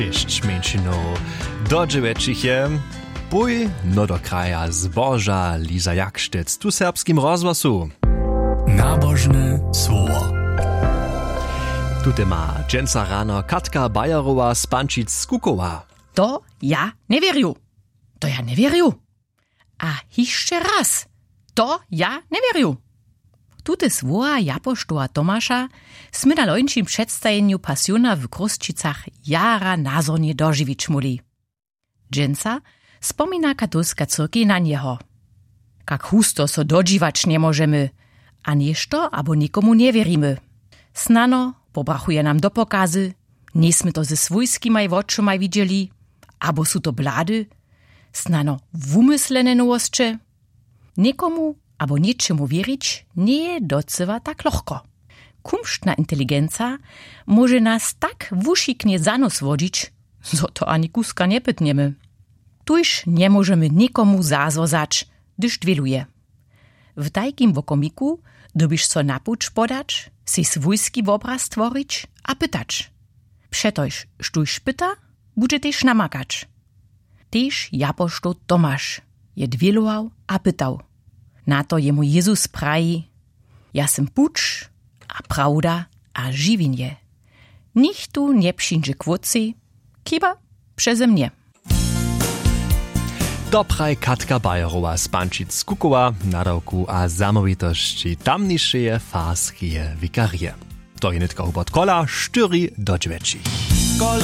Cześć, mężczyzno. Do 9 pój no do kraja zboża Liza Jakštec tu serbskim rozgłosu. Nabożne słowo. Tute ma dżęca rano Katka Bajerowa z Pančic Kukowa. To ja nie wierju. A jeszcze raz. To ja nie wierju. Tute słowa japoštoła Tomasza smy na lończym przedstawieniu Pasiona w Krosčicach jara nazornie dożywić muli. Dżęca spomina katolska cyrkiw na niego. Jak husto so dodziwać nie możemy, a nieszto abo nikomu nie wierimy. Snano pobrachuje nam do pokazy, niesmy to ze swojskimaj oczomaj widzieli, abo su to blady, snano wumyslene nowostcze. Nikomu abo niczemu wierzyć nie je docewa tak lochko. Kumštna inteligenca może nas tak wušiknie za nos wodzić, zo to ani kuska nie pytniemy. Tuż nie możemy nikomu zazozać, gdyż dwieluje. W tajkim wokomiku dobisz so napuć podać, si swójski obraz stworzyć a pytać. Przetoż, sztuś pyta, bude też namakać. Tež japošto Tomasz je dwielował a pytał. Na to jemu Jezus praji, ja sem puč a prawda a żywienie. Nikt tu nie przyjdzie kwoci, kiba przeze mnie. Dobraj Katka Bajerowa z Pančic Kukowa, nadawku a zamówitości tamniejszej farskie wikarie. To je nitka Hubert Kola, 4 do 9.